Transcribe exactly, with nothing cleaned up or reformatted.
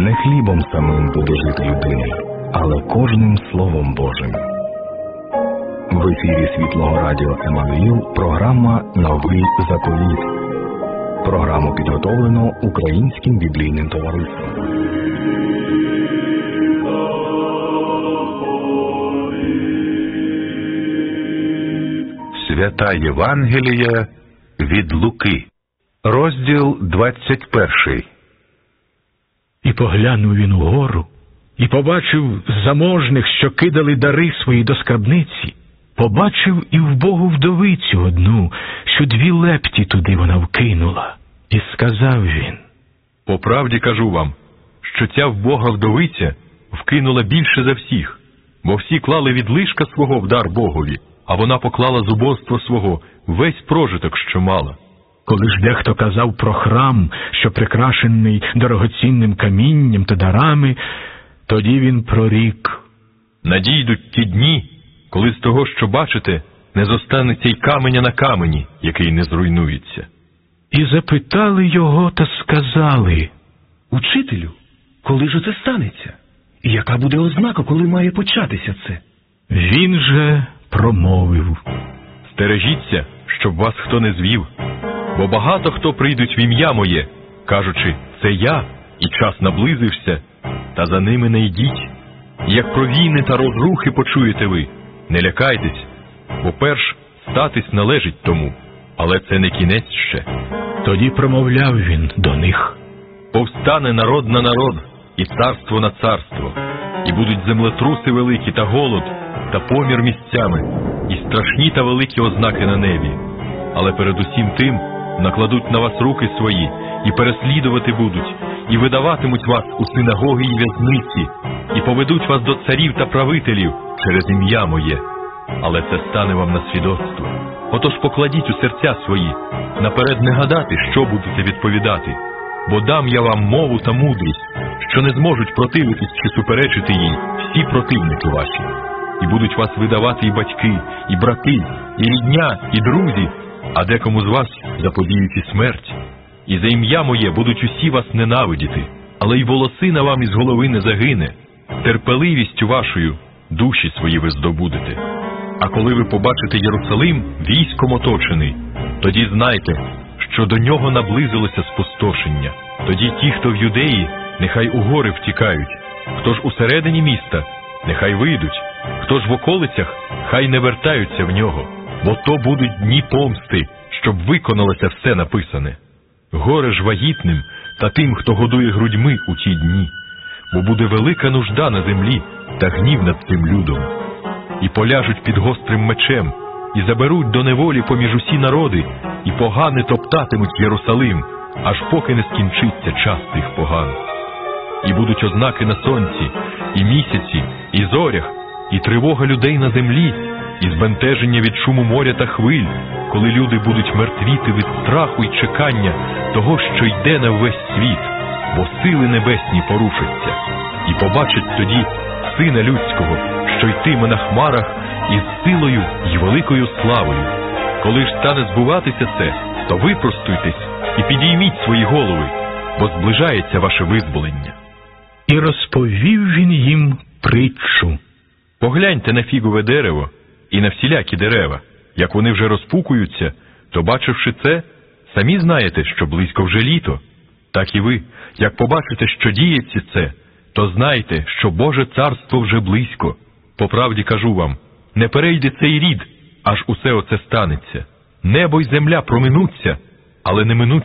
Не хлібом самим буде жити людина, але кожним Словом Божим. В ефірі Світлого Радіо Еммануїл програма «Новий заповіт». Програму підготовлено Українським біблійним товариством. Свята Євангелія від Луки. Розділ двадцять перший. І поглянув він угору, і побачив заможних, що кидали дари свої до скарбниці. Побачив і вбогу вдовицю одну, що дві лепті туди вона вкинула. І сказав він: по правді кажу вам, що ця вбога вдовиця вкинула більше за всіх, бо всі клали від лишка свого в дар Богові, а вона поклала з убоства свого весь прожиток, що мала. Коли ж дехто казав про храм, що прикрашений дорогоцінним камінням та дарами, тоді він прорік: надійдуть ті дні, коли з того, що бачите, не зостанеться й каменя на камені, який не зруйнується. І запитали його та сказали: Учителю, коли ж це станеться? І яка буде ознака, коли має початися це? Він же промовив: стережіться, щоб вас хто не звів, бо багато хто прийдуть в ім'я моє, кажучи: це я, і час наблизився, та за ними не йдіть. І як про війни та розрухи почуєте ви, не лякайтесь, бо перш статись належить тому, але це не кінець ще. Тоді промовляв він до них: повстане народ на народ, і царство на царство, і будуть землетруси великі та голод, та помір місцями, і страшні та великі ознаки на небі. Але перед усім тим накладуть на вас руки свої, і переслідувати будуть, і видаватимуть вас у синагоги й в'язниці, і поведуть вас до царів та правителів через ім'я моє. Але це стане вам на свідоцтво. Отож покладіть у серця свої, наперед не гадати, що будете відповідати, бо дам я вам мову та мудрість, що не зможуть противитись чи суперечити їй всі противники ваші. І будуть вас видавати і батьки, і брати, і рідня, і друзі, а декому з вас заподіють і смерть. І за ім'я моє будуть усі вас ненавидіти, але й волосина вам із голови не загине. Терпеливістю вашою душі свої ви здобудете. А коли ви побачите Єрусалим військом оточений, тоді знайте, що до нього наблизилося спустошення. Тоді ті, хто в Юдеї, нехай у гори втікають, хто ж усередині міста, нехай вийдуть, хто ж в околицях, хай не вертаються в нього, бо то будуть дні помсти, щоб виконалося все написане. Горе ж вагітним та тим, хто годує грудьми у ті дні, бо буде велика нужда на землі та гнів над цим людом. І поляжуть під гострим мечем, і заберуть до неволі поміж усі народи, і погани топтатимуть Єрусалим, аж поки не скінчиться час тих поган. І будуть ознаки на сонці, і місяці, і зорях, і тривога людей на землі, і збентеження від шуму моря та хвиль, коли люди будуть мертвіти від страху й чекання того, що йде на весь світ, бо сили небесні порушаться. І побачать тоді Сина Людського, що йтиме на хмарах із силою й великою славою. Коли ж стане збуватися це, то випростуйтесь і підійміть свої голови, бо зближається ваше визволення. І розповів він їм притчу: погляньте на фігове дерево і на всілякі дерева. Як вони вже розпукуються, то, бачивши це, самі знаєте, що близько вже літо. Так і ви, як побачите, що діється це, то знайте, що Боже царство вже близько. По правді кажу вам, не перейде цей рід, аж усе оце станеться. Небо й земля проминуться, але не минуть